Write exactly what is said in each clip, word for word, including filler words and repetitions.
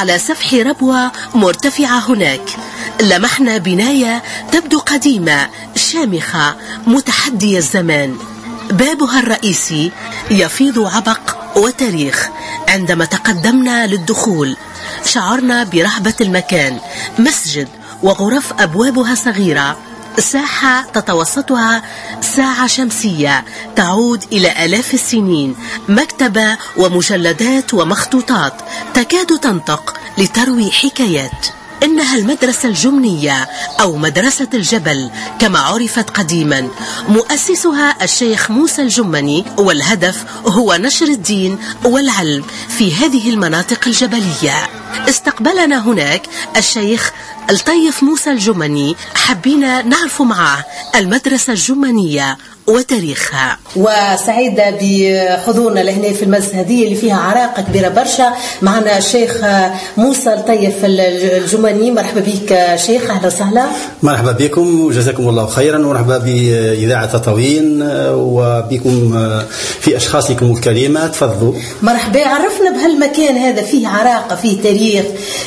على سفح ربوة مرتفعة هناك لمحنا بناية تبدو قديمة شامخة متحدية الزمان. بابها الرئيسي يفيض عبق وتاريخ. عندما تقدمنا للدخول شعرنا برهبة المكان. مسجد وغرف أبوابها صغيرة، ساحة تتوسطها ساعة شمسية تعود إلى آلاف السنين، مكتبة ومجلدات ومخطوطات تكاد تنطق لتروي حكايات. إنها المدرسة الجمنية أو مدرسة الجبل كما عرفت قديما، مؤسسها الشيخ موسى الجمني، والهدف هو نشر الدين والعلم في هذه المناطق الجبلية. استقبلنا هناك الشيخ الطيف موسى الجمني، حبينا نعرف معه المدرسة الجمنية وتاريخها. وسعيدة بحضورنا لهنا في المدرسة هذه اللي فيها عراقة كبيرة برشا. معنا الشيخ موسى الطيف الجمني. مرحبا بك شيخ، أهلا وسهلا. مرحبا بكم وجزاكم الله خيرا، ومرحبا بإذاعة تطاوين وبكم في أشخاصكم الكريمة. تفضلوا. مرحبا. عرفنا بهالمكان هذا، فيه عراقة، فيه تاريخ،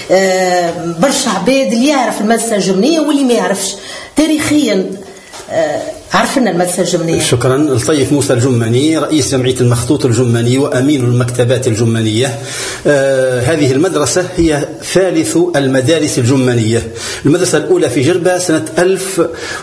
برشا عباد اللي يعرف المدرسة الجمنية واللي ما يعرفش تاريخيا. عرفنا المدرسة الجمنية. شكرا. الطيف موسى الجمني رئيس جمعية المخطوط الجمني وأمين المكتبات الجمنية. آه هذه المدرسة هي ثالث المدارس الجمنية. المدرسة الأولى في جربة سنة ألف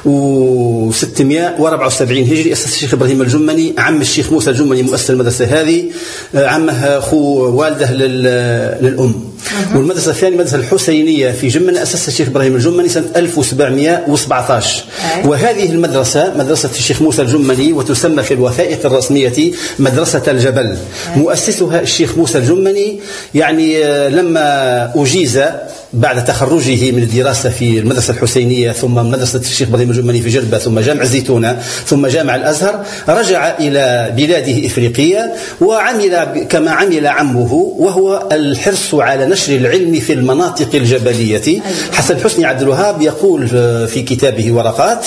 وستمائة وأربعة وسبعين هجري، أسس الشيخ إبراهيم الجمني عم الشيخ موسى الجمني مؤسس المدرسة هذه، آه عمه أخو والده للأم. والمدرسة الثانية المدرسة الحسينية في جمن أسسها الشيخ إبراهيم الجمني سنة ألف وسبعمائة وسبعة عشر. وهذه المدرسة مدرسة الشيخ موسى الجمني وتسمى في الوثائق الرسمية مدرسة الجبل. مؤسسها الشيخ موسى الجمني، يعني لما أجيز بعد تخرجه من الدراسة في المدرسة الحسينية ثم مدرسة الشيخ إبراهيم الجمني في جربة ثم جامع الزيتونة ثم جامع الأزهر، رجع إلى بلاده إفريقية وعمل كما عمل عمه، وهو الحرص على نشر العلم في المناطق الجبلية. حسن حسني عبد الوهاب يقول في كتابه ورقات،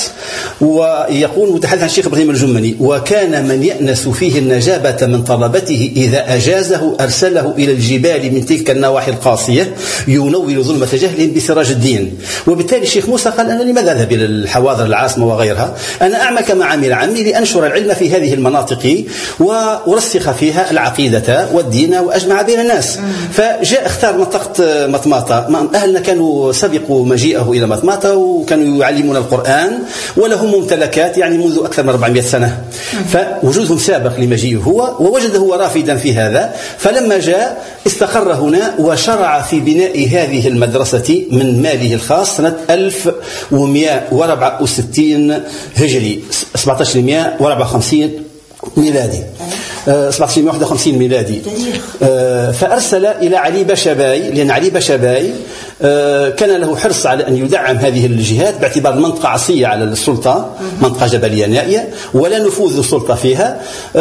ويقول متحدث عن الشيخ إبراهيم الجمني: وكان من يأنس فيه النجابة من طلبته إذا أجازه أرسله إلى الجبال من تلك النواحي القاسية ينور ظلمة جهل بسراج الدين. وبالتالي الشيخ موسى قال: أنا لماذا أذهب إلى الحواضر العاصمة وغيرها؟ أنا أعمل كما عمل عمي لأنشر العلم في هذه المناطق وأرسخ فيها العقيدة والدين وأجمع بين الناس. فجاء اختار منطقة مطماطة. أهلنا كانوا سبقوا مجيئه إلى مطماطة وكانوا يعلمون القرآن ولهم ممتلكات يعني منذ أكثر من أربعمائة سنة، فوجودهم سابق لمجيئه هو، ووجده هو رافدا في هذا. فلما جاء استقر هنا وشرع في بناء هذه المدرسة من ماله الخاص سنة ألف ومائة وأربعة وستين هجري، سبعة عشر مائة وأربعة وخمسين ميلادي، سبعة عشر مائة وواحد وخمسين ميلادي. فأرسل إلى علي باشاباي، لأن علي باشاباي كان له حرص على أن يدعم هذه الجهات باعتبار المنطقة عصية على السلطة، منطقة جبلية نائية ولا نفوذ السلطة فيها.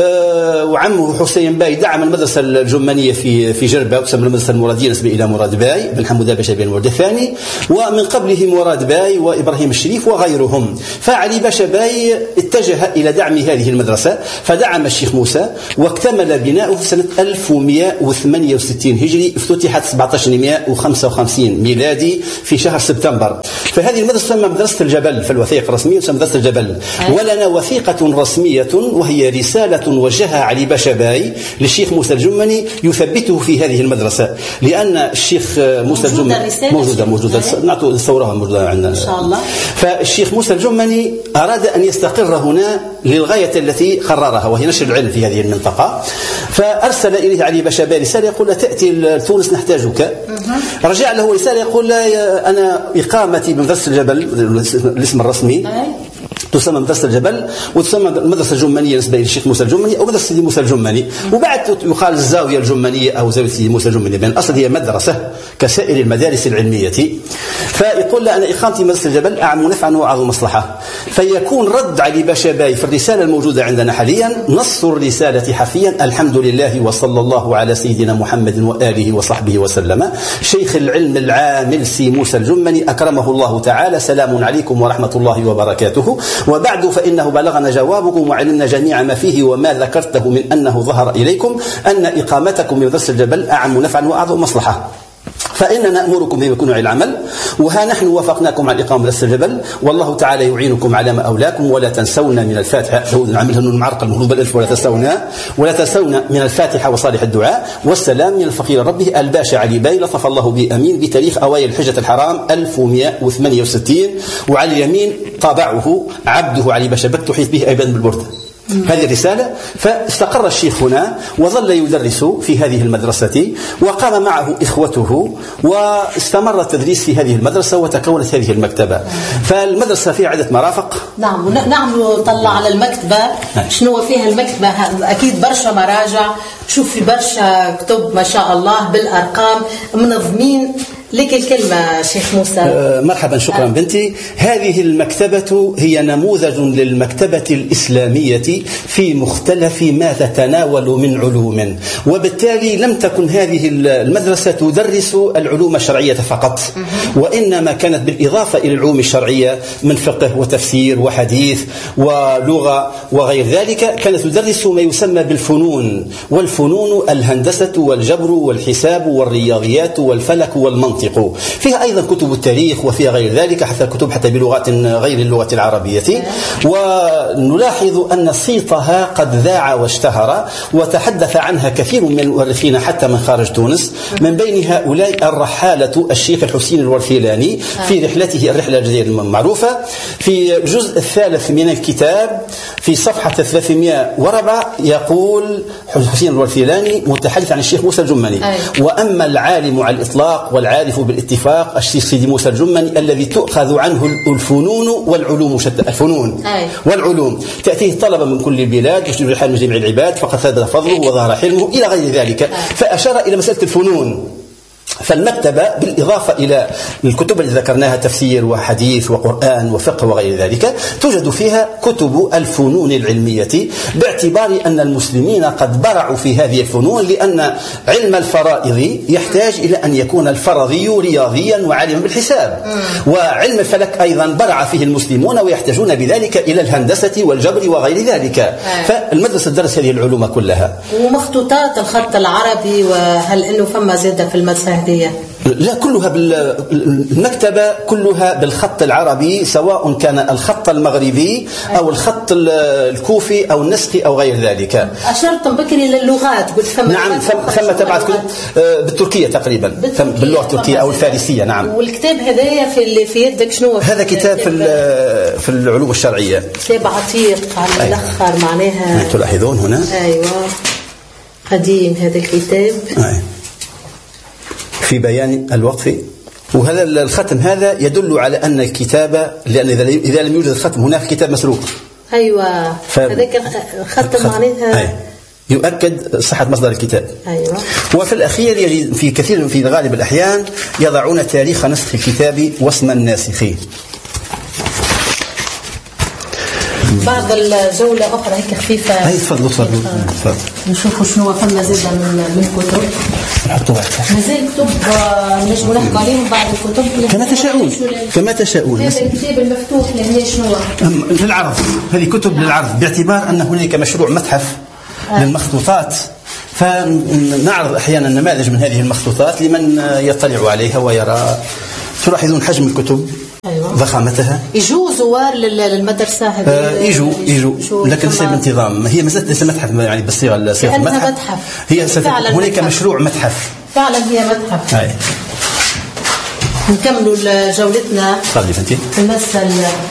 وعمه حسين باي دعم المدرسة الجمنية في في جربة، وتسمى المدرسة المرادية نسبة إلى مراد باي بن حمود باشا بن مراد الثاني، ومن قبله مراد باي وإبراهيم الشريف وغيرهم. فعلي باشا باي اتجه إلى دعم هذه المدرسة فدعم الشيخ موسى، واكتمل بناؤه في سنة ألف ومائة وثمانية وستين هجري، افتتحت سبعة عشر مائة وخمسة وخمسين ميلادي في شهر سبتمبر. فهذه المدرسة تسمى مدرسة الجبل في الوثائق الرسمية، تسمى مدرسة الجبل. ولنا وثيقة رسمية وهي رسالة وجهها علي باشاباي للشيخ موسى الجمني يثبته في هذه المدرسة، لأن الشيخ موسى الجمني موجودة موجودة نعطوا الثورة موجودة عندنا إن شاء الله. فالشيخ موسى الجمني أراد أن يستقر هنا للغاية التي قررها وهي نشر العلم في هذه المنطقة. فأرسل إليه علي باشاباي رسالة يقول: تأتي لتونس نحتاجك. رجع له رسالة يقول: أنا إقامتي بمدرسة الجبل، الاسم الرسمي تسمى مدرسة الجبل وتسمى المدرسة الجمنية نسبة إلى الشيخ موسى الجمني أو مدرسة سيدي موسى الجمني، وبعد يقال الزاوية الجمنية أو زاوية سيدي موسى الجمني، بين الأصل هي مدرسة كسائر المدارس العلمية. فيقول: لا، أنا إقامتي مدرسة الجبل أعم نفعا وأعظم مصلحة. فيكون رد علي باشاباي في الرسالة الموجودة عندنا حاليا نص الرسالة حرفيا: الحمد لله وصلى الله على سيدنا محمد وآله وصحبه وسلم. شيخ العلم العامل سي موسى الجمني أكرمه الله تعالى، سلام عليكم ورحمة الله وبركاته. وبعد فإنه بلغنا جوابكم وعلمنا جميع ما فيه وما ذكرته من أنه ظهر إليكم أن إقامتكم بمدرسة الجبل أعم نفعا وأعظم مصلحة. فإننا نأمركم بما يكون على العمل، وها نحن وافقناكم على الإقامة لست الجبل، والله تعالى يعينكم على ما أولاكم، ولا تنسون من الفاتحة، نعملها نون معرقل مهروب الألف، ولا تنسون ولا تنسون من الفاتحة وصالح الدعاء والسلام من الفقير ربه الباشا علي باي لطف الله به أمين بتاريخ أوائل الحجة الحرام ألف ومئة وثمانية وستين، وعلى اليمين طابعه عبده علي باشا بك تحيط به أيضا بالبردة. هذه الرسالة. فاستقر الشيخ هنا وظل يدرس في هذه المدرسة، وقام معه إخوته، واستمر التدريس في هذه المدرسة، وتكونت هذه المكتبة. فالمدرسة فيها عدة مرافق. نعم نعم. طلع على المكتبة شنو فيها المكتبة؟ أكيد برشا مراجع، شوف في برشا كتب ما شاء الله بالأرقام منظمين. لك الكلمة شيخ موسى. أه مرحبا، شكرا. أه. بنتي، هذه المكتبة هي نموذج للمكتبة الإسلامية في مختلف ما تتناول من علوم، وبالتالي لم تكن هذه المدرسة تدرس العلوم الشرعية فقط، وإنما كانت بالإضافة إلى العلوم الشرعية من فقه وتفسير وحديث ولغة وغير ذلك، كانت تدرس ما يسمى بالفنون، والفنون الهندسة والجبر والحساب والرياضيات والفلك والمنطق. فيها أيضا كتب التاريخ وفيها غير ذلك، حتى كتب حتى بلغات غير اللغة العربية. ونلاحظ أن صيتها قد ذاع واشتهر، وتحدث عنها كثير من المؤرخين حتى من خارج تونس، من بين هؤلاء الرحالة الشيخ الحسين الورفيلاني في رحلته الرحلة الجزائرية المعروفة. في الجزء الثالث من الكتاب في صفحة ثلاثمئة وأربعة يقول الحسين الورفيلاني متحدث عن الشيخ موسى الجمني: وأما العالم على الإطلاق والعارف بالاتفاق الشيخ سيدي موسى الجمني الذي تؤخذ عنه الفنون والعلوم شتى. الفنون أي. والعلوم تأتيه الطلبة من كل البلاد يشتري رحال من جميع العباد، فقد ثبت فضله وظهر حلمه إلى غير ذلك. أي. فأشار إلى مسألة الفنون. فالمكتبة بالإضافة إلى الكتب التي ذكرناها تفسير وحديث وقرآن وفقه وغير ذلك، توجد فيها كتب الفنون العلمية، باعتبار أن المسلمين قد برعوا في هذه الفنون، لأن علم الفرائض يحتاج إلى أن يكون الفرضي رياضيا وعالما بالحساب، وعلم الفلك أيضا برع فيه المسلمون ويحتاجون بذلك إلى الهندسة والجبر وغير ذلك. فالمدرسة درس هذه العلوم كلها. ومخطوطات الخط العربي، وهل أنه فما زيادة في المدرسة؟ لا، كلها بالمكتبة كلها بالخط العربي، سواء كان الخط المغربي أو الخط الكوفي أو النسخي أو غير ذلك. أشرتم بكري للغات، قلت ثم نعم ثم تبعت بالتركية تقريبا، باللغة التركية أو الفارسية. نعم. والكتاب هذايا في اللي في يدك شنو؟ هذا كتاب في في العلوم الشرعية، كتاب عتيق على الأخر معناها. تلاحظون هنا. أيوة قديم هذا الكتاب. أي. في بيان الوقف. وهذا الختم هذا يدل على أن الكتابة، لأن إذا لم يوجد الختم هناك كتاب مسروق. أيوة. ف... هذاك الختم معناتها أي. يؤكد صحة مصدر الكتاب. أيوة. وفي الأخير يجد في كثير في غالب الأحيان يضعون تاريخ نسخ الكتاب واسم الناسخ. بعض الجولة أخرى هيك خفيفة. هاي تفضلوا تفضلوا تفضلوا. نشوفوا شنو فما زادة من من كتب. نحطوها. مازال كتب نجموا نحكوا عليهم بعض الكتب. كما تشاءون. كما تشاءون. هذا الكتاب المفتوح لهنا شنو؟ للعرض. هذه كتب للعرض، باعتبار أن هناك مشروع متحف آه. للمخطوطات، فنعرض أحيانا نماذج من هذه المخطوطات لمن يطلع عليها ويرى. تلاحظون حجم الكتب. أيوة. ضخامتها. يجوا زوار للمدرسة هذه؟ آه يجوا يجوا لكن ليس بانتظام. هي مسألة ليس متحف يعني بالصيغة صيغة متحف. متحف. هي هناك متحف. مشروع متحف. فعلا هي متحف. أي. نكملوا جولتنا. تفضلي بنتي. في المسألة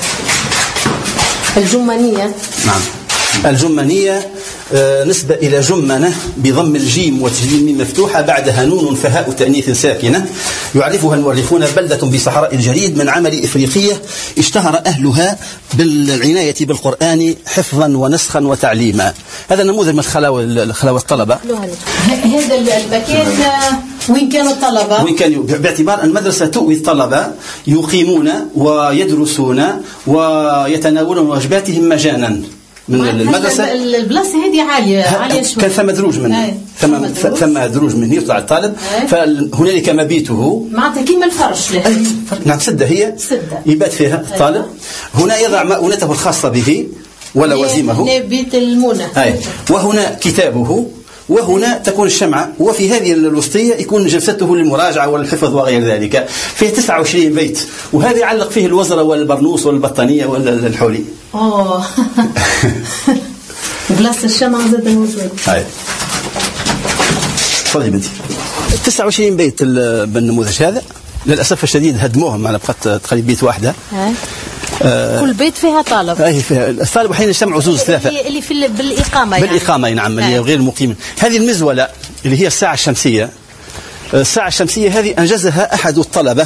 الجمنية. نعم. الجمنية آه نسبة إلى جمنة بضم الجيم وتجديد الميم مفتوحة بعدها نون فهاء تأنيث ساكنة، يعرفها المؤرخون بلدة بصحراء الجليد من عمل إفريقية اشتهر أهلها بالعناية بالقرآن حفظا ونسخا وتعليما. هذا نموذج من خلاوة خلاوة الطلبة. هذا المكان وين كانوا الطلبة؟ وين كانوا باعتبار المدرسة تؤوي الطلبة يقيمون ويدرسون ويتناولون واجباتهم مجانا من المدرسة. البلاصة هذه عالية عالية شوي. كان ثم دروج منه. ثم ثم دروج منه يطلع الطالب. فهنالك مبيته. معناتها كيما الفرش له. نعم سدة هي. سدة. يبات فيها الطالب. هنا يضع مؤونته الخاصة به ولا وزيمه. هنا بيت المونة. أي. وهنا كتابه وهنا تكون الشمعة، وفي هذه الوسطية يكون جلسته للمراجعة والحفظ وغير ذلك. فيه تسعة وعشرين بيت، وهذا يعلق فيه الوزرة والبرنوس والبطانية والحولي. اوه بلاصة الشمعة زاد موجود. هاي تفضلي بنتي. تسعة وعشرين بيت بالنموذج هذا للأسف الشديد هدموهم، على بقت تقريبا بيت واحدة. آه. كل بيت فيها طالب. اي فيها الطالب، وحين اجتمعوا زوج ثلاثه اللي في بالاقامه يعني. بالاقامه نعم، اللي غير المقيمين. هذه المزوله اللي هي الساعه الشمسيه، الساعه الشمسيه هذه انجزها احد الطلبه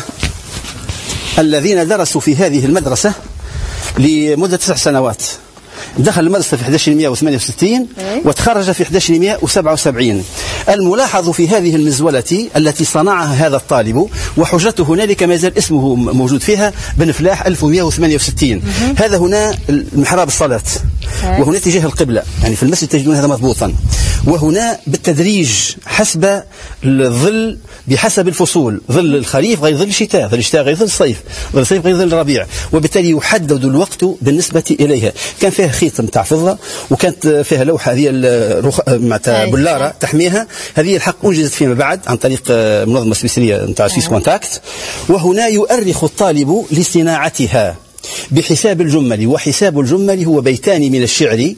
الذين درسوا في هذه المدرسه لمده تسع سنوات. دخل المدرسة في أحد عشر مئة وثمانية وستين وتخرج في أحد عشر مئة وسبعة وسبعين. الملاحظ في هذه المزولة التي صنعها هذا الطالب، وحجرته هنالك ما زال اسمه موجود فيها، بن فلاح ألف ومئة وثمانية وستين. هذا هنا محراب الصلاة، وهنا اتجاه القبلة، يعني في المسجد تجدون هذا مضبوطا. وهنا بالتدريج حسب الظل، بحسب الفصول، ظل الخريف غير ظل الشتاء، ظل الشتاء غير ظل الصيف، ظل الصيف غير ظل الربيع، وبالتالي يحدد الوقت بالنسبة إليها. كان فيها خيط متاع فضة، وكانت فيها لوحة هذه الرخ... متاع بلارة تحميها. هذه الحق أنجزت فيما بعد عن طريق منظمة سويسرية متاع سويس كونتاكت. وهنا يؤرخ الطالب لصناعتها بحساب الجمل، وحساب الجمل هو بيتان من الشعر.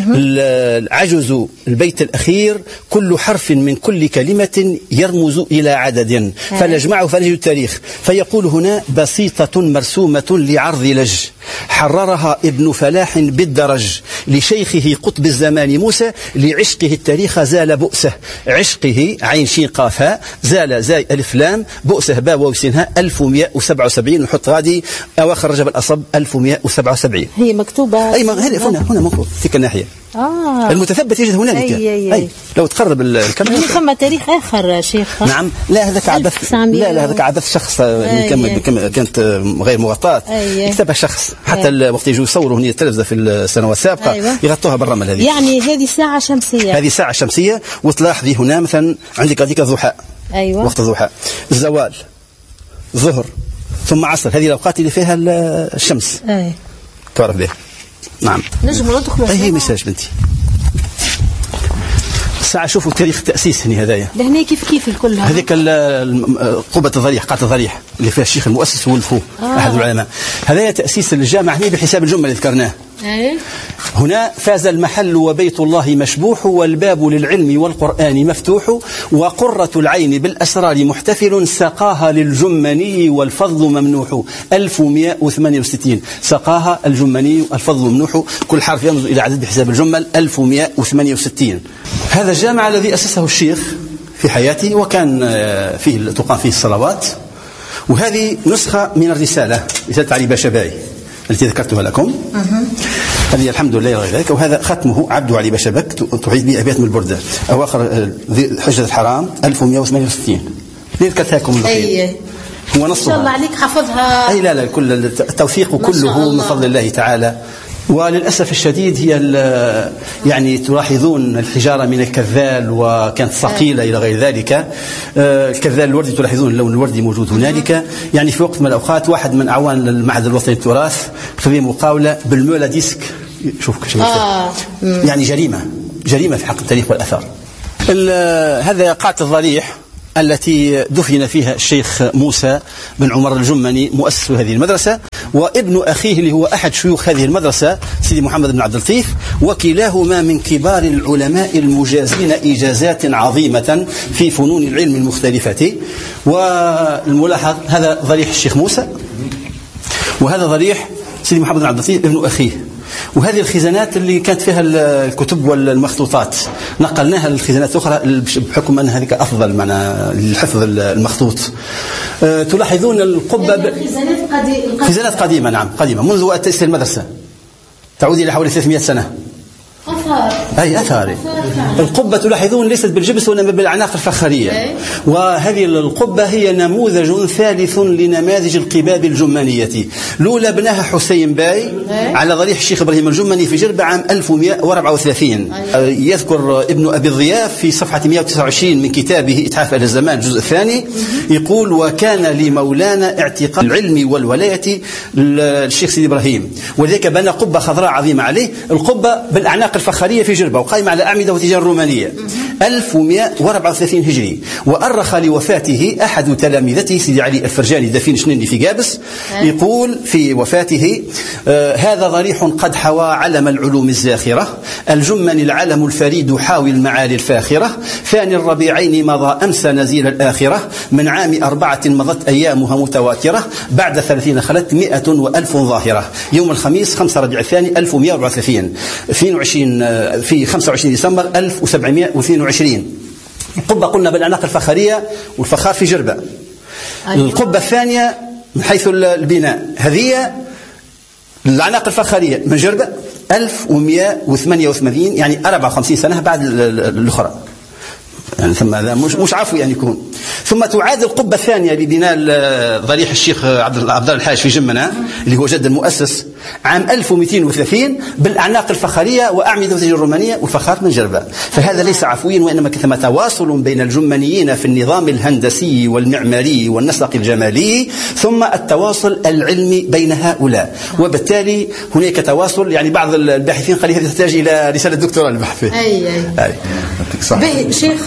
العجز البيت الأخير: كل حرف من كل كلمة يرمز إلى عدد، فنجمعه فنجد التاريخ. فيقول هنا: بسيطة مرسومة لعرض لج، حررها ابن فلاح بالدرج، لشيخه قطب الزمان موسى، لعشقه التاريخ زال بؤسه. عشقه عين شين قافها، زال زاي ألف لام، بؤسه باء واو سين هاء، ألف ومئة وسبعة وسبعين. نحط غادي أواخر رجب الأصب ألف ومئة وسبعة وسبعين. هي مكتوبة أي هنا هنا هنا مفروض تلك الناحية. آه. المتثبت يجد هنالك. أي, أي, أي. أي. لو تقرب الكاميرا. هي ثم تاريخ آخر شيخ. نعم. لا هذاك عبث. لا لا هذاك عبث شخص. أي. كانت غير مغطاة. كتبها شخص. حتى وقت يجوا يصوروا هنا التلفزة في السنوات السابقة. أيوة. يغطوها بالرمل هذه. يعني هذه ساعة شمسية. هذه ساعة شمسية. وتلاحظي هنا مثلا عندك هذيك الضحى. أيوة. وقت الضحى. الزوال. ظهر. ثم عصر. هذه الأوقات اللي فيها الشمس. أي. تعرف به. نعم. نجم ندخل. أي مساج بنتي. ساعة شوفوا تاريخ التأسيس هني هدايا. لهنا كيف كيف الكل هذيك قبة الضريح، قاعة الضريح اللي فيها الشيخ المؤسس ولفوه آه. أحد العلماء. هذايا تأسيس الجامعة هنا بحساب الجمل اللي ذكرناه. أيه؟ هنا: فاز المحل وبيت الله مشبوح، والباب للعلم والقرآن مفتوح، وقرة العين بالأسرار محتفل، سقاها للجمني والفضل ممنوح. ألف ومئة وثمانية وستين. سقاها الجمني الفضل ممنوح، كل حرف يرمز إلى عدد بحساب الجمل. ألف ومئة وثمانية وستين. هذا الجامع الذي أسسه الشيخ في حياته، وكان فيه تقام فيه الصلوات. وهذه نسخة من الرسالة، رسالة علي باشا التي ذكرتها لكم. هذه الحمد لله غير ذلك. وهذا ختمه عبد علي باشا بك، تعيد به أبيات من البردة، أواخر حجة الحرام ألف ومئة وثمانية وستين. ذكرتها لكم الأخير. هو نصها. إن شاء الله عليك حفظها. أي لا لا كل التوثيق كله من فضل الله تعالى. وللأسف الشديد هي يعني تلاحظون الحجارة من الكذال، وكانت ثقيلة إلى غير ذلك. الكذال الوردي تلاحظون اللون الوردي موجود هنالك. يعني في وقت من الأوقات واحد من أعوان المعهد الوطني للتراث في مقاولة بالمولا ديسك. شوف كيف آه. يعني جريمة جريمة في حق التاريخ والأثار. هذا قاعة الضريح التي دفن فيها الشيخ موسى بن عمر الجمني مؤسس هذه المدرسة، وابن أخيه اللي هو أحد شيوخ هذه المدرسة سيدي محمد بن عبد اللطيف، وكلاهما من كبار العلماء المجازين إجازات عظيمة في فنون العلم المختلفة. والملاحظ هذا ضريح الشيخ موسى، وهذا ضريح سيدي محمد بن عبد اللطيف ابن أخيه. وهذه الخزانات اللي كانت فيها الكتب والمخطوطات نقلناها للخزانات الأخرى بحكم أن هذه أفضل معنا للحفظ المخطوط. أه تلاحظون القبة ب... خزانات قديمة. نعم قديمة منذ وقت تأسيس المدرسة، تعود إلى حوالي ثلاثمئة سنة. أثار. أي أثار. القبة تلاحظون ليست بالجبس وإنما بالأعناق الفخارية. وهذه القبة هي نموذج ثالث لنماذج القباب الجمانية. لولا بناها حسين باي على ضريح الشيخ إبراهيم الجمني في جربة عام ألف ومئة وأربعة وثلاثين. يذكر ابن أبي الضياف في صفحة مئة وتسعة وعشرين من كتابه إتحاف أهل الزمان الجزء الثاني، يقول: وكان لمولانا اعتقاد العلم والولاية الشيخ سيدي إبراهيم، ولذلك بنى قبة خضراء عظيمة عليه. القبة بالأعناق الفخارية الفخرية في جربة وقائمة على أعمدة وتيجان رومانية ألف ومئة وأربعة وثلاثين هجري. وأرخ لوفاته أحد تلامذته سيدي علي الفرجاني دفين شنيني في قابس يقول في وفاته آه هذا ضريح قد حوى علم العلوم الزاخرة، الجمن العلم الفريد حاوي المعالي الفاخرة، ثاني الربيعين مضى أمس نزيل الآخرة، من عام أربعة مضت أيامها متواترة، بعد ثلاثين خلت مئة وألف ظاهرة. يوم الخميس خمسة ربيع الثاني ألف ومئة وأربعة وثلاثين اثنين وعشرين في خمسة وعشرين ديسمبر ألف وسبعمئة واثنين وعشرين. القبة قلنا بالأعناق الفخرية والفخار في جربة. القبة الثانية من حيث البناء هذه الأعناق الفخرية من جربة ألف ومئة وثمانية وثمانين يعني أربعة وخمسين سنة بعد الأخرى، يعني ثم هذا مش مش عفوي يعني يكون. ثم تعاد القبة الثانية لبناء ضريح الشيخ عبد الله الحاج في جمنة اللي هو جد المؤسس عام ألف ومئتين وثلاثين بالأعناق الفخرية وأعمدة وتيجان الرومانية والفخار من جربة. فهذا ليس عفويا وإنما ثم تواصل بين الجمنيين في النظام الهندسي والمعماري والنسق الجمالي ثم التواصل العلمي بين هؤلاء، وبالتالي هناك تواصل. يعني بعض الباحثين قال هذه تحتاج إلى رسالة دكتوراه للبحث فيه. أي أي, أي. شيخ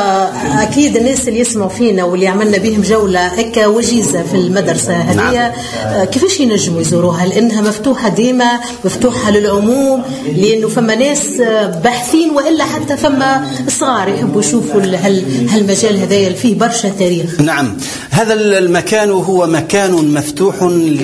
أكيد الناس اللي يسمعوا فينا واللي عملنا بهم جولة هكا وجيزة في المدرسة هذه نعم. كيفاش ينجموا يزوروها؟ لأنها مفتوحة ديما، مفتوحة للعموم، لأنه فما ناس باحثين وإلا حتى فما صغار يحبوا يشوفوا هالمجال هذا فيه برشا تاريخ. نعم، هذا المكان هو مكان مفتوح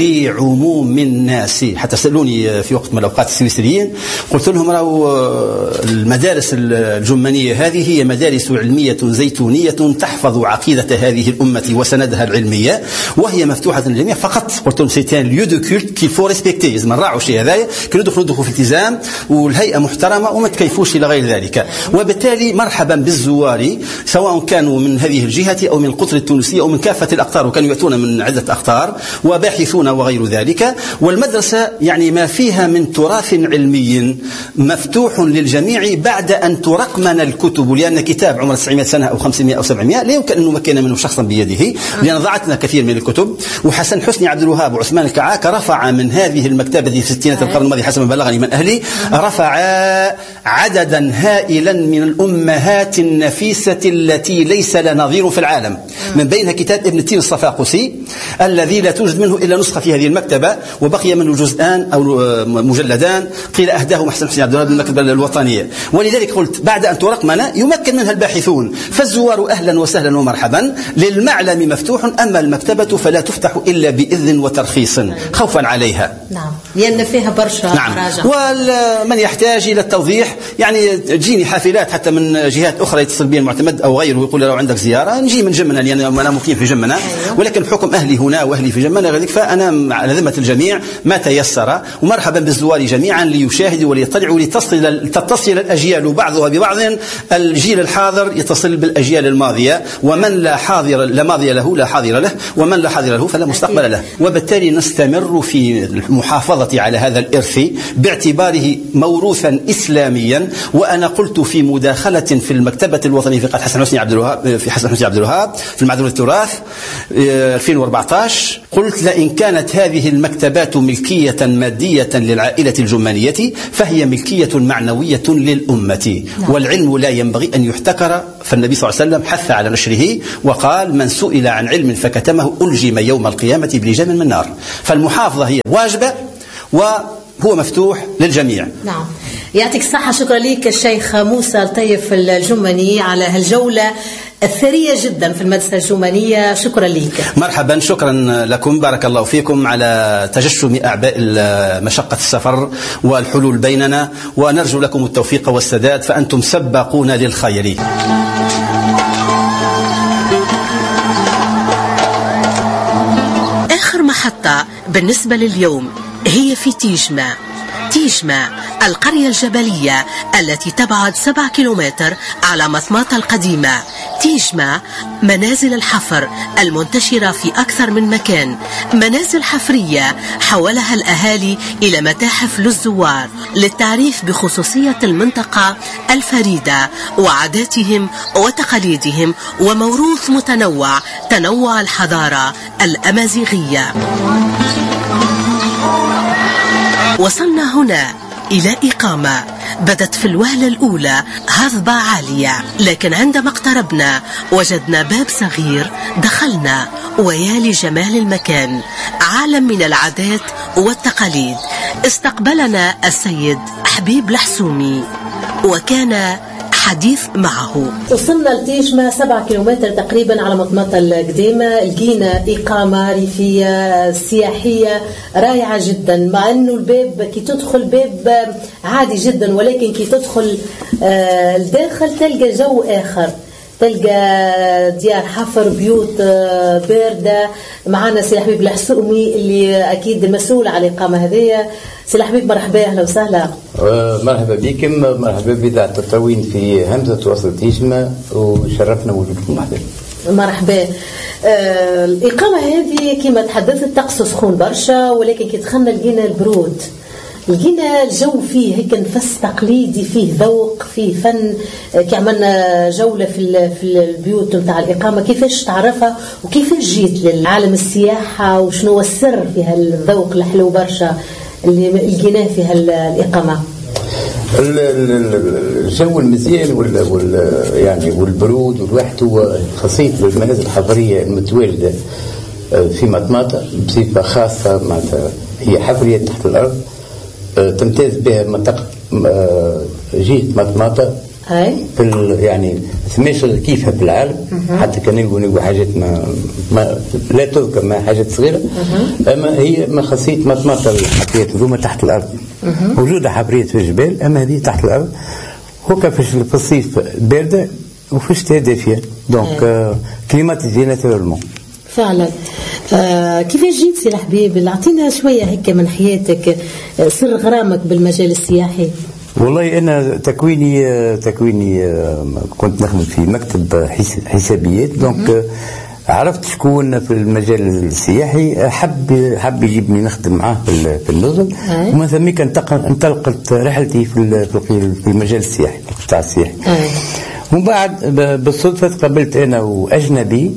لعموم الناس. حتى سألوني في وقت من الأوقات السويسريين قلت لهم راهو المدارس الجمنية هذه هي مدارس علمية زيتونية تحفظ عقيدة هذه الأمة وسندها العلمية، وهي مفتوحة للجميع فقط. قلت لهم سيتان ليو دو كولت كيل فو ريسبكتي، لازم نراعوا الشيء هذايا، كي ندخلوا ندخلوا في التزام والهيئة محترمة وما تكيفوش إلى غير ذلك. وبالتالي مرحبا بالزوار سواء كانوا من هذه الجهة أو من القطر التونسية أو من كافة الأقطار، وكانوا يأتون من عدة أقطار وباحثون وغير ذلك. والمدرسة يعني ما فيها من تراث علمي مفتوح للجميع بعد أن ترقمن الكتب، لأن كتاب عمر تسعمائة سنة أو خمسمائة أو سبعمائة لا يمكن أن نمكن منه شخصا بيده، لأن ضاعتنا كثير من الكتب. وحسن حسني عبد الوهاب وعثمان الكعاك رفع من هذه المكتبة في ستينات القرن الماضي حسب ما بلغني من أهلي، رفع عددا هائلا من الأمهات النفيسة التي ليس لها نظير في العالم، من بينها كتاب ابن تين الصفاقسي الذي لا توجد منه إلا نسخة في هذه المكتبة، وبقي منه جزءان أو مجلدان قيل أهداهما حسن حسني عبد الوهاب للمكتبة الوطنية. ولذلك قلت بعد أن ترقمن يمكن منها الباحثون، فالزوار أهلا وسهلا ومرحبا، للمعلم مفتوح، أما المكتبة فلا تفتح إلا بإذن وترخيص خوفا عليها. نعم، لأن فيها برشا نعم. ومن يحتاج إلى التوضيح يعني تجيني حافلات حتى من جهات أخرى يتصل بي المعتمد أو غيره ويقول لو عندك زيارة نجي من جمنة، لأن أنا مقيم في جمنة. أيوه. ولكن بحكم أهلي هنا وأهلي في جمنة غير فأنا على ذمة الجميع ما تيسر. ومرحبا بالزوار جميعا ليشاهدوا وليطلعوا لتصل تتصل الأجيال بعضها ببعض، الجيل الحاضر يتصل بالأجيال الماضية، ومن لا حاضر لا ماضي له لا حاضر له، ومن لا حاضر له فلا مستقبل له. وبالتالي نستمر في المحافظة على هذا الإرث باعتباره موروثا إسلاميا. وأنا قلت في مداخلة في المكتبة الوطنية في قد حسن حسني عبد الوهاب في حسن حسني عبد الوهاب في المعهد التراث ألفين وأربعة عشر، قلت لئن كانت هذه المكتبات ملكية مادية للعائلة الجمانية فهي ملكية معنوية للأمة. نعم. والعلم لا ينبغي أن يحتكر، فالنبي صلى الله عليه وسلم حث على نشره وقال من سئل عن علم فكتمه ألجم يوم القيامة بلجام من نار. فالمحافظة هي واجبة وهو مفتوح للجميع. نعم، يعطيك الصحة. شكرا لك الشيخ موسى لطيف الجمني على هالجولة الثرية جدا في المدرسة الجمنية. شكرا لك. مرحبا، شكرا لكم، بارك الله فيكم على تجشم أعباء مشقة السفر والحلول بيننا، ونرجو لكم التوفيق والسداد فأنتم سباقون للخير. آخر محطة بالنسبة لليوم هي في تيجمة. تيجمة القرية الجبلية التي تبعد سبع كيلومتر على مطماطة القديمة. تيجمة منازل الحفر المنتشرة في أكثر من مكان، منازل حفرية حولها الأهالي إلى متاحف للزوار للتعريف بخصوصية المنطقة الفريدة وعاداتهم وتقاليدهم وموروث متنوع تنوع الحضارة الأمازيغية. وصلنا هنا إلى إقامة بدت في الوهلة الأولى هضبة عالية، لكن عندما اقتربنا وجدنا باب صغير دخلنا، ويا لجمال المكان، عالم من العادات والتقاليد. استقبلنا السيد حبيب الحسومي وكان حديث معه. وصلنا لتيجمة سبعة كيلومتر تقريبا على مطمطة القديمة، لقينا إقامة ريفية سياحية رائعة جدا، مع أنه الباب كي تدخل باب عادي جدا، ولكن كي تدخل الداخل تلقى جو آخر، تلقى ديار حفر، بيوت باردة. معنا سي حبيب الحسومي اللي أكيد مسؤول على الإقامة هذه. سي حبيب مرحبا، أهلا وسهلا. مرحبا بكم، مرحبا بإذاعة التطاوين في همزة وصل تيجمة، وشرفنا وجودكم مرحبا. مرحبا. آه الإقامة هذه كما تحدثت طقس سخون برشا، ولكن كي دخلنا لقينا البرود، لقينا الجو فيه هيك نفس تقليدي، فيه ذوق، فيه فن. كي عملنا جولة في في البيوت نتاع الإقامة، كيفاش تعرفها وكيفاش جيت للعالم السياحة، وشنو السر في هالذوق الحلو برشا اللي لقيناه في هالإقامة؟ الجو المزيان وال وال يعني والبرود والواحد، هو خاصية المنازل الحضرية المتواجدة في مطماطة بصفة خاصة، معناتها هي حفرية تحت الأرض، تمتاز بها منطقة جهة مطماطة. في يعني ثماش كيفها في العالم، حتى كان نلقوا نلقوا حاجات ما, ما لا تذكر، ما حاجات صغيرة، أما هي من خاصية مطماطة الحفريات هذوما تحت الأرض. موجودة حفريات في الجبال، أما هذه تحت الأرض، هوكا في الصيف باردة وفي الشتاء دافية، دونك كليماتيزي ناتورالمون. فعلا. آه كيفاش جيت سي الحبيب؟ اعطينا شويه هيك من حياتك، سر غرامك بالمجال السياحي. والله انا تكويني تكويني كنت نخدم في مكتب حسابيات، دونك عرفت شكون في المجال السياحي حب حب يجيبني نخدم معاه في النزل، ومن ثم انطلقت رحلتي في في المجال السياحي، القطاع السياحي. ومن بعد بالصدفه تقابلت انا واجنبي،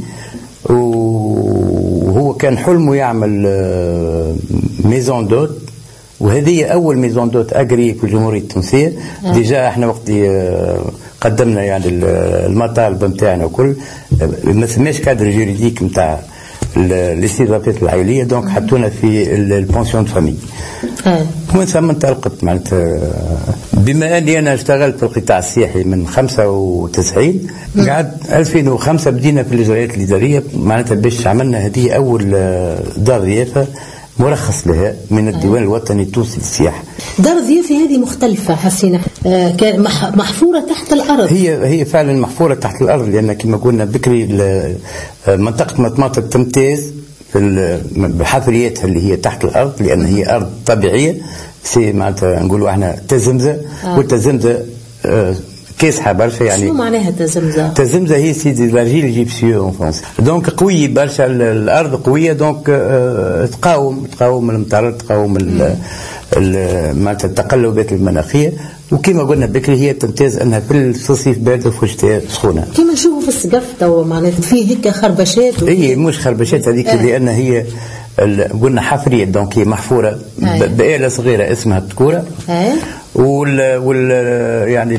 وهو كان حلمه يعمل ميزون دوت، وهذه أول ميزون دوت أجري في الجمهورية التونسية. ديجا احنا وقت قدمنا يعني المطالب نتاعنا وكل، ما سماش كادر جوريديك نتاع الاستضافات العائلية، دونك حطونا في البونسيون دو فامي. ومن ثم انطلقت، معناتها بما اني انا اشتغلت في القطاع السياحي من خمسة وتسعين، قعد ألفين وخمسة بدينا في الاجراءات الاداريه، معناتها باش عملنا هذه اول دار ضيافه مرخص لها من الديوان الوطني التونسي للسياحه. دار الضيافه هذه مختلفه حسينا، آه محفوره تحت الارض. هي هي فعلا محفوره تحت الارض، لان كما قلنا بكري منطقه مطماطه تمتاز بحفرياتها اللي هي تحت الارض، لان هي ارض طبيعيه، سي معناتها نقولوا احنا تزمزه. آه. والتزمزه آه كاسحه برشا. يعني شنو معناها تزمزه؟ تزمزه هي سيدي لارجيل جيبسيو اون فرنسا، دونك قوي برشا، الارض قويه، دونك آه تقاوم تقاوم المطر، تقاوم معناتها التقلبات المناخيه. وكما قلنا بكري هي تمتاز انها في الصيف بارده وفي الشتاء سخونه. كما نشوفوا في السقف تو معناتها فيه هيك خربشات. هي مش خربشات هذيك، آه. لان هي قلنا حفريه، دونك هي محفوره آه. بآلة صغيره اسمها التكوره. آه. وال, وال يعني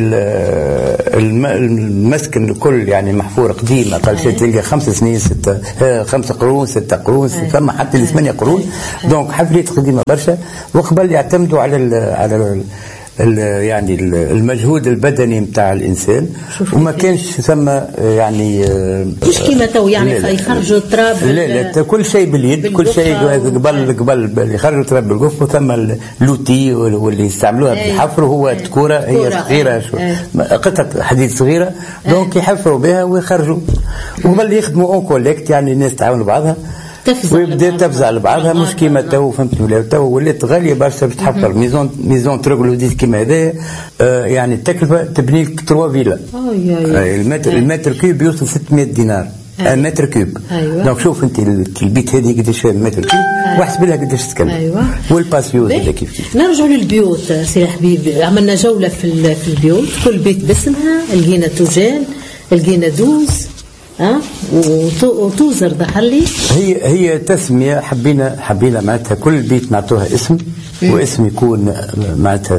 المسكن الكل يعني محفوره قديمه، قال شيء تلقى خمس سنين ستة خمسة قرون ستة قرون، ثم حتى لثمانية قرون، دونك حفريه قديمه برشا. وقبل يعتمدوا على ال على ال يعني المجهود البدني نتاع الانسان، وما كانش ثم يعني مش كيما تو يعني يخرجوا التراب. لا لا كل شيء باليد، كل شيء قبل قبل يخرجوا التراب بالقف، وثم اللوتي واللي يستعملوها بالحفر هو التكوره، هي صغيره شو قطعه حديد صغيره، دونك يحفروا بها ويخرجوا. وقبل يخدموا اون كوليكت، يعني الناس تعاونوا بعضها ويبدا تفزع لبعضها، مش كيما تو فهمتوا، ولا تو ولات غاليه برشا باش تحفر ميزون ميزون تروغلوديت كيما هذا. آه يعني التكلفه تبني لك تروا فيلا. آه المتر المتر كيوب يوصل ستمائة دينار أيوة. متر كيوب. أيوة. دونك شوف انت البيت هذه قداش متر كيوب، أيوة. واحسب لها قداش تكلف. أيوة. والباسيو هذا كيف كيف. نرجعوا للبيوت سي حبيب، عملنا جوله في في البيوت، كل بيت باسمها، لقينا توجان، لقينا دوز، ها وتوزر دخلي. هي هي تسميه، حبينا حبينا معناتها كل بيت نعطوها اسم، واسم يكون معناتها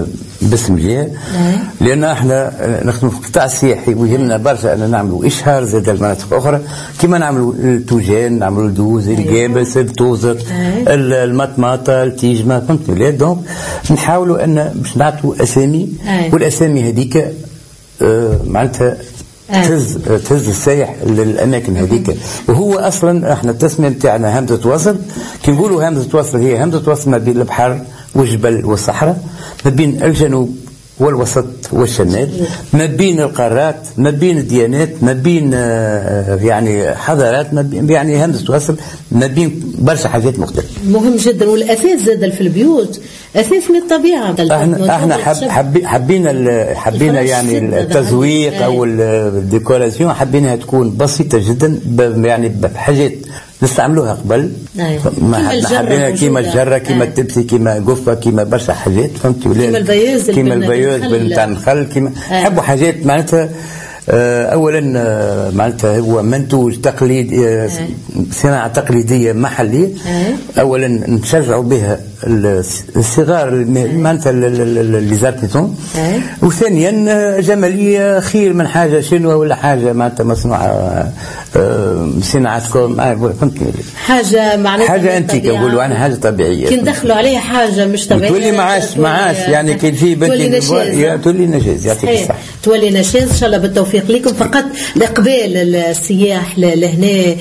باسم الجهه، لان احنا نخدموا في القطاع السياحي ويهمنا برشا ان نعملوا اشهار زاد المناطق اخرى كما نعملوا التوجان، نعملوا الدوز، الجابس، التوزر، المطماطه، التيجمه، فهمت ولا؟ دونك نحاولوا ان باش نعطوا اسامي، والاسامي هذيك آه معناتها تهز تهز السائح للاماكن هذيك. وهو اصلا احنا التسميه نتاعنا همزه وصل، كي نقولوا همزه وصل هي همزه وصل ما بين البحر والجبل والصحراء، ما بين الجنوب والوسط والشمال، ما بين القارات، ما بين الديانات، ما بين يعني حضارات، ما بين يعني همزه وصل ما بين برشا حاجات مختلفه. مهم جدا. والاثاث زاد في البيوت اثاث من الطبيعه. احنا احنا حب حب حبينا حبينا يعني التزويق او الديكوراسيون حبيناها تكون بسيطه جدا، يعني بحاجات نستعملوها قبل. ما حبينا كيما الجره، كيما التبسي، كيما قفه، كيما برشا حاجات، فهمتي ولا؟ كيما البيوز، كيما البيوز نتاع النخل، كيما نحبوا حاجات معناتها اولا معناتها هو منتوج تقليدي، صناعه تقليديه محليه. اولا نشجعوا بها الصغار معناتها لي زارتيزون، وثانيا جماليه خير من حاجه شنوه ولا حاجه معناتها مصنوعه صناعتكم، فهمتني؟ حاجه معناتها حاجه انتيكه نقولوا انا حاجه طبيعيه، كي ندخلوا عليها حاجه مش طبيعيه تولي معاش معاش يعني كي تجي بنتي تولي نجاز. يعطيك الصحه. تولي نجاز ان شاء الله بالتوفيق لكم. فقط الاقبال السياح لهنا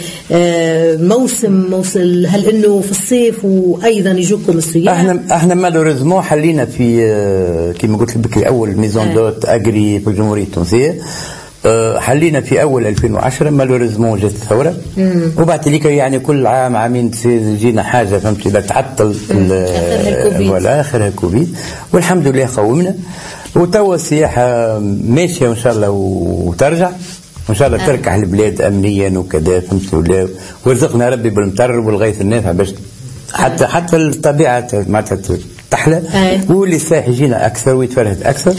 موسم موصل، هل انه في الصيف وايضا يجوكم السياح؟ احنا احنا مالوريزمون حلينا في كما قلت لك بكري اول ميزون دوت اجري في الجمهوريه التونسيه، حلينا في اول ألفين وعشرة. مالوريزمون جات الثوره، وبعد ذلك يعني كل عام عامين تجينا حاجه فهمتي لا تعطل ولا اخرها كوفيد، والحمد لله قومنا وتوا السياحه ماشيه وان شاء الله وترجع وان شاء الله تركح البلاد امنيا وكذا، فهمت ولا؟ ورزقنا ربي بالمطر والغيث النافع باش حتى حتى الطبيعه معناتها تحلى، واللي السائح يجينا اكثر ويتفرهد اكثر،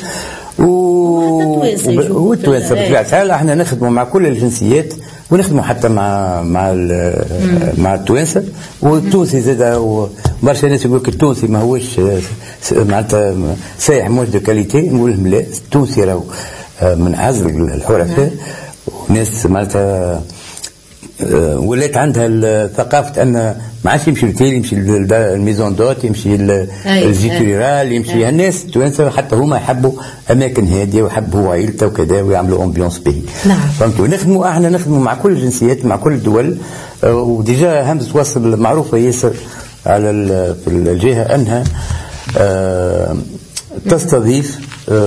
والتوانسه بطبيعه الحال احنا نخدموا مع كل الجنسيات، ونخدموا حتى مع مع مع التوانسه والتونسي زاد. برشا ناس يقول لك التونسي ما هوش معناتها سائح موش دو كاليتي، نقول لهم لا، التونسي راهو من عزل الحرفاء، وناس معناتها ولات عندها ثقافه ان ما عادش يمشي للتيل، يمشي الميزون دوت، يمشي الجيكوريرال، يمشي الناس التوانسه حتى هما يحبوا اماكن هاديه ويحبوا عائلته وكذا ويعملوا امبيونس به. نعم. فهمتوا؟ نخدموا احنا نخدموا مع كل الجنسيات مع كل الدول، وديجا همزه وصل معروفه ياسر على في الجهه انها تستضيف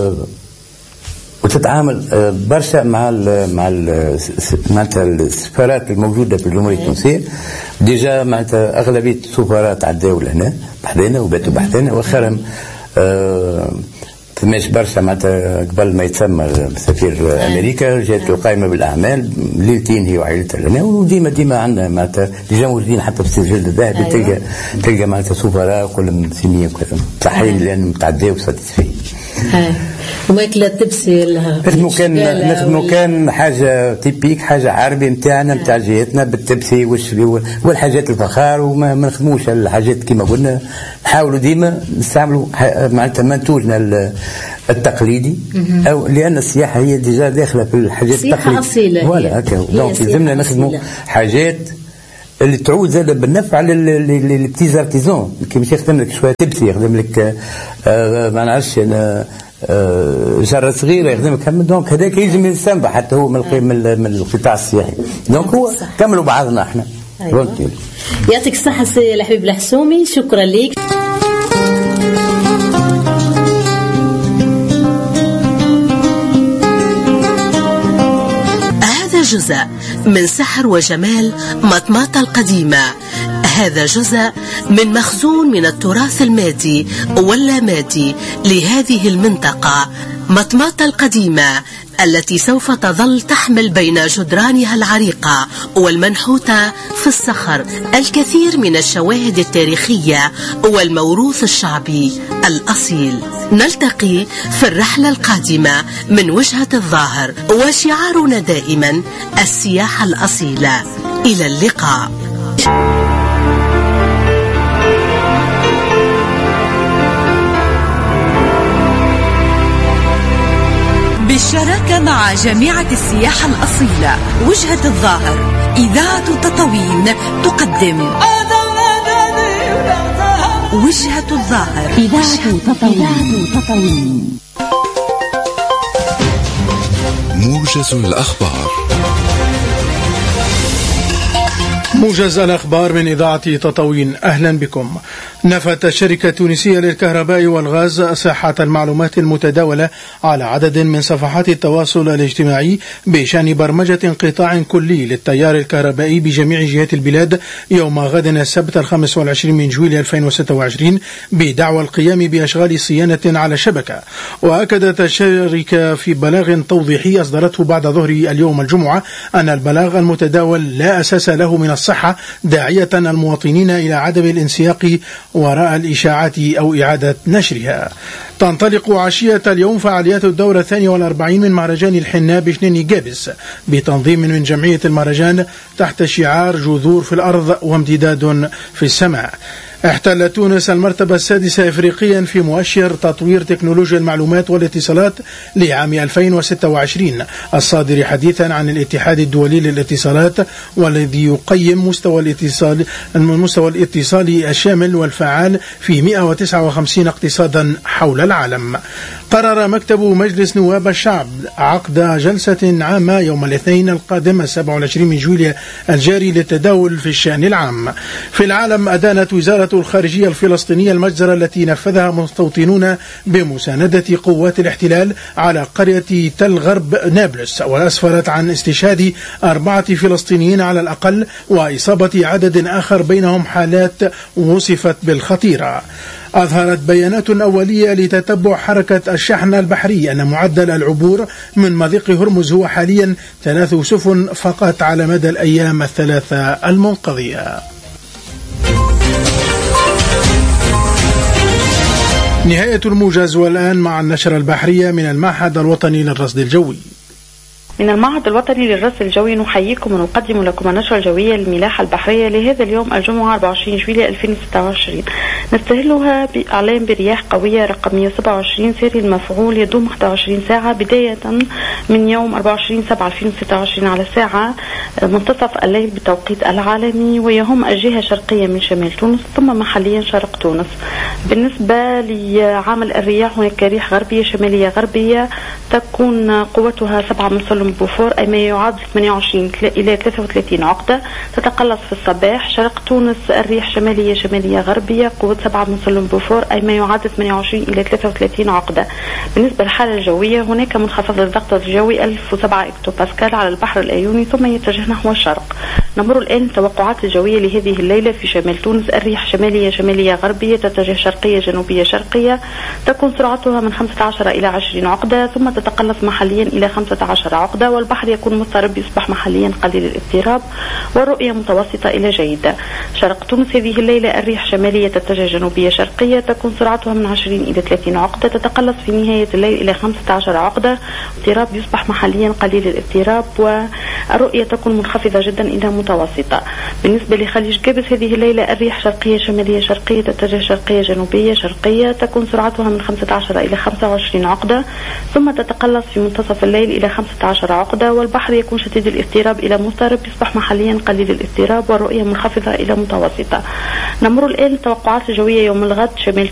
وتتعامل برشا مع ال مع ال معناتها السفارات الموجوده في الجمهوريه التونسيه. ديجا معناتها اغلبيه السفارات عداو لهنا بحذانا وباتوا بحذانا، واخرهم آه فماش برشا معناتها قبل ما يتسمى سفير امريكا جات قائمه بالاعمال ليلتين هي وعائلتها لنا، وديما ديما عندنا معناتها ديجا موجودين حتى في السجل الذهبي. أيوة. تلقى تلقى معناتها سفراء كلهم سنيه وكذا صحيين لان متعداو وساتيسفي. وماكلة التبسي نخدمو كان نخدمو كان حاجة تيبيك، حاجة عربي نتاعنا نتاع جهتنا بالتبسي والحاجات الفخار، وما نخدموش الحاجات كما قلنا. نحاولوا ديما نستعملوا معناتها منتوجنا التقليدي، او لان السياحة هي ديجا داخلة في الحاجات التقليدية أصيلة. ولا هكا، دونك لازمنا نخدموا حاجات اللي تعود زاد بالنفع للبتي زارتيزون. كي مش يخدم لك شويه تبسي، يخدم لك آه ما نعرفش انا آه جره صغيره، يخدم لك دونك هذاك يلزم يستنبع حتى هو من من القطاع السياحي. دونك هو كملوا بعضنا احنا. أيوة. يعطيك الصحه سي الحبيب الحسومي، شكرا لك. جزء من سحر وجمال مطماطة القديمة. هذا جزء من مخزون من التراث المادي واللامادي لهذه المنطقة مطماطة القديمة، التي سوف تظل تحمل بين جدرانها العريقة والمنحوتة في الصخر الكثير من الشواهد التاريخية والموروث الشعبي الأصيل. نلتقي في الرحلة القادمة من وجهة الظاهر، وشعارنا دائما السياحة الأصيلة. إلى اللقاء. بالشراكة مع جامعة السياحة الأصيلة وجهة الظاهر. إذاعة تطاوين تقدم وجهة الظاهر. إذاعة تطاوين. موجز الأخبار. موجز الأخبار من إذاعة تطاوين. أهلا بكم. نفت الشركة التونسية للكهرباء والغاز صحة المعلومات المتداولة على عدد من صفحات التواصل الاجتماعي بشأن برمجة انقطاع كلي للتيار الكهربائي بجميع جهات البلاد يوم غد السبت الخامس والعشرين من جويلية ألفين وستة وعشرين بدعوى القيام بأشغال صيانة على الشبكة. وأكدت الشركة في بلاغ توضيحي أصدرته بعد ظهر اليوم الجمعة أن البلاغ المتداول لا أساس له من الصحة، داعية المواطنين إلى عدم الانسياق وراء الإشاعات أو إعادة نشرها. تنطلق عشية اليوم فعاليات الدورة الثانية والأربعين من مهرجان الحناء بشنين جابس بتنظيم من جمعية المهرجان تحت شعار جذور في الأرض وامتداد في السماء. احتلت تونس المرتبة السادسة إفريقيا في مؤشر تطوير تكنولوجيا المعلومات والاتصالات لعام ألفين وستة وعشرين الصادر حديثا عن الاتحاد الدولي للاتصالات، والذي يقيم مستوى الاتصال المستوى الاتصالي الشامل والفعال في مئة وتسعة وخمسين اقتصادا حول العالم. قرر مكتب مجلس نواب الشعب عقد جلسة عامة يوم الاثنين القادم السابع والعشرين من جويلية الجاري للتداول في الشأن العام. في العالم، أدانت وزارة الخارجية الفلسطينية المجزرة التي نفذها مستوطنون بمساندة قوات الاحتلال على قرية تل غرب نابلس، وأسفرت عن استشهاد أربعة فلسطينيين على الأقل وإصابة عدد آخر بينهم حالات وصفت بالخطيرة. أظهرت بيانات أولية لتتبع حركة الشحن البحري أن معدل العبور من مضيق هرمز هو حاليا ثلاث سفن فقط على مدى الأيام الثلاثة المنقضية. نهاية الموجز، والآن مع النشرة البحرية من المعهد الوطني للرصد الجوي. من المعهد الوطني للرصد الجوي نحييكم ونقدم لكم النشرة الجوية للملاحة البحرية لهذا اليوم الجمعة أربعة وعشرين جويلية ألفين وستة وعشرين. نستهلها بإعلام برياح قوية رقم مئة وسبعة وعشرين سيري المفعول يدوم واحد وعشرين ساعة بداية من يوم أربعة وعشرين سبعة ألفين وستة وعشرين على الساعة منتصف الليل بالتوقيت العالمي، ويهم الجهة الشرقية من شمال تونس ثم محليا شرق تونس. بالنسبة لعامل الرياح، هناك ريح غربية شمالية غربية تكون قوتها سبعة من سلم بوفور أي ما يعادل ثمانية وعشرين إلى ثلاثة وثلاثين عقدة، تتقلص في الصباح. شرق تونس الريح شمالية شمالية غربية قوة سبعة من سلم بوفور أي ما يعادل ثمانية وعشرين إلى ثلاثة وثلاثين عقدة. بالنسبة للحالة الجوية، هناك منخفض الضغط الجوي ألف وسبعة إكتو باسكال على البحر الأيوني ثم يتجه نحو الشرق. نمر الآن التوقعات الجوية لهذه الليلة في شمال تونس. الريح شمالية شمالية غربية تتجه شرقية جنوبية شرقية، تكون سرعتها من خمسة عشر إلى عشرين عقدة ثم تتقلص محليا إلى خمسة عشر عقدة، والبحر يكون مضطرب يصبح محليا قليل الاضطراب والرؤية متوسطة إلى جيدة. شرق تونس هذه الليلة الريح شمالية تتجه جنوبية شرقية، تكون سرعتها من عشرين إلى ثلاثين عقدة، تتقلص في نهاية الليل إلى خمسة عشر عقدة، اضطراب يصبح محليا قليل الاضطراب والرؤية تكون منخفضة جدا إلى متوسطة. بالنسبة لخليج جابس هذه الليلة الريح شرقية شمالية شرقية تتجه شرقية جنوبية شرقية، تكون سرعتها من خمسة عشر إلى خمسة وعشرين عقدة ثم تتقلص في منتصف الليل إلى خمسة عشر عقدة، والبحر يكون شديد الاضطراب إلى مضطرب يصبح محليا قليل الاضطراب والرؤية منخفضة إلى متوسطة. نمر الآن التوقعات الجوية يوم الغد. شمال